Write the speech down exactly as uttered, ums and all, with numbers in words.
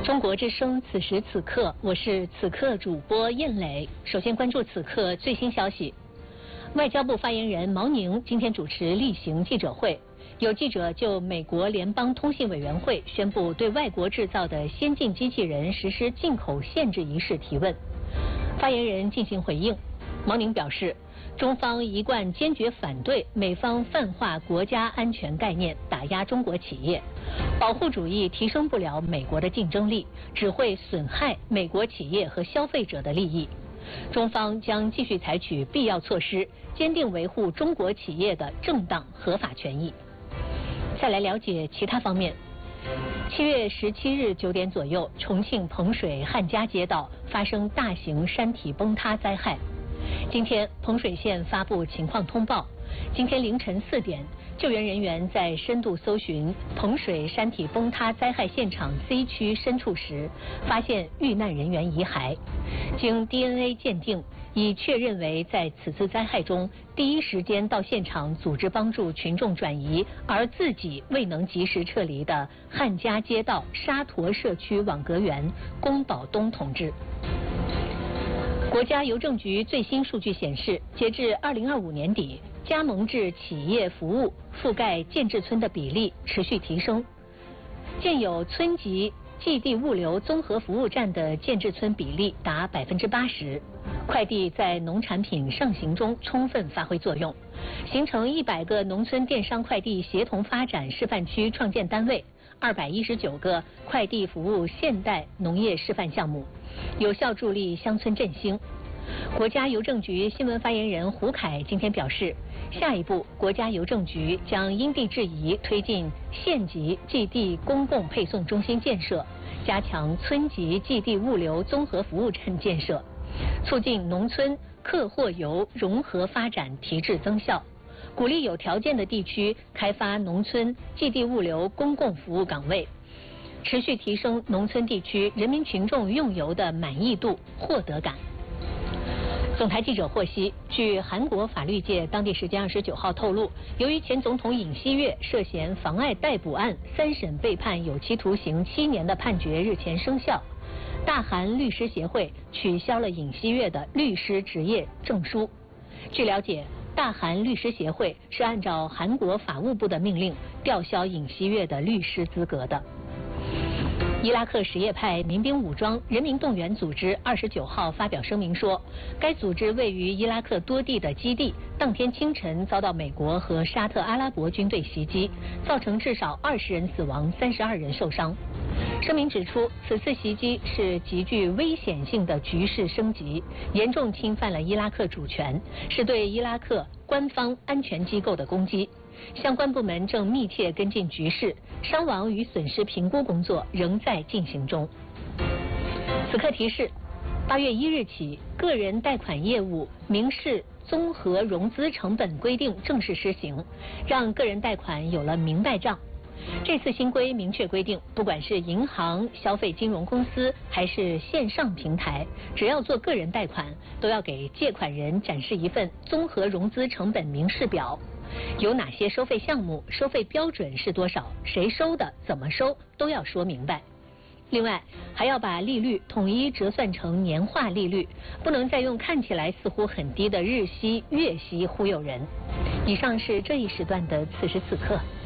中国之声，此时此刻，我是此刻主播燕磊。首先关注此刻最新消息。外交部发言人毛宁今天主持例行记者会，有记者就美国联邦通信委员会宣布对外国制造的先进机器人实施进口限制一事提问。发言人进行回应，毛宁表示，中方一贯坚决反对美方泛化国家安全概念，打压中国企业。保护主义提升不了美国的竞争力，只会损害美国企业和消费者的利益。中方将继续采取必要措施，坚定维护中国企业的正当合法权益。再来了解其他方面。七月十七日九点左右，重庆彭水汉家街道发生大型山体崩塌灾害。今天，彭水县发布情况通报。今天凌晨四点，救援人员在深度搜寻彭水山体崩塌灾害现场 C 区深处时，发现遇难人员遗骸。经 D N A 鉴定，已确认为在此次灾害中，第一时间到现场组织帮助群众转移，而自己未能及时撤离的汉家街道沙坨社区网格员龚宝东同志。国家邮政局最新数据显示，截至二零二五年底，加盟制企业服务覆盖建制村的比例持续提升，建有村级寄递物流综合服务站的建制村比例达百分之八十。快递在农产品上行中充分发挥作用，形成一百个农村电商快递协同发展示范区创建单位，二百一十九个快递服务现代农业示范项目，有效助力乡村振兴。国家邮政局新闻发言人胡凯今天表示，下一步国家邮政局将因地制宜推进县级寄递公共配送中心建设，加强村级寄递物流综合服务站建设，促进农村客货邮融合发展提质增效，鼓励有条件的地区开发农村寄递物流公共服务岗位，持续提升农村地区人民群众用邮的满意度、获得感。总台记者获悉，据韩国法律界当地时间二十九号透露，由于前总统尹锡悦涉嫌妨碍逮捕案三审被判有期徒刑七年的判决日前生效，大韩律师协会取消了尹锡悦的律师执业证书。据了解，大韩律师协会是按照韩国法务部的命令吊销尹锡悦的律师资格的。伊拉克什叶派民兵武装人民动员组织二十九号发表声明说，该组织位于伊拉克多地的基地当天清晨遭到美国和沙特阿拉伯军队袭击，造成至少二十人死亡、三十二人受伤。声明指出，此次袭击是极具危险性的局势升级，严重侵犯了伊拉克主权，是对伊拉克官方安全机构的攻击。相关部门正密切跟进局势，伤亡与损失评估工作仍在进行中。此刻提示：八月一日起，个人贷款业务民事综合融资成本规定正式施行，让个人贷款有了明白账。这次新规明确规定，不管是银行、消费金融公司还是线上平台，只要做个人贷款，都要给借款人展示一份综合融资成本明示表。有哪些收费项目，收费标准是多少，谁收的，怎么收，都要说明白。另外，还要把利率统一折算成年化利率，不能再用看起来似乎很低的日息、月息忽悠人。以上是这一时段的此时此刻。